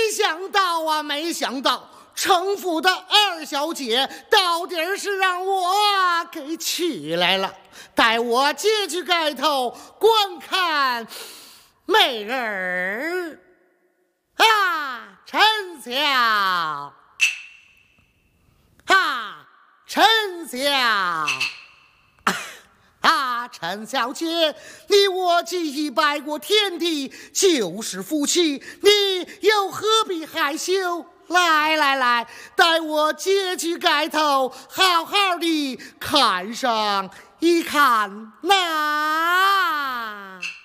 想到啊，没想到城府的二小姐到底是让我给气来了。待我揭去盖头，观看美人儿啊，陈晓啊，陈晓啊，陈小姐，你我既已拜过天地，就是夫妻，你又何必害羞？来，待我揭去盖头，好好的看上一看呐。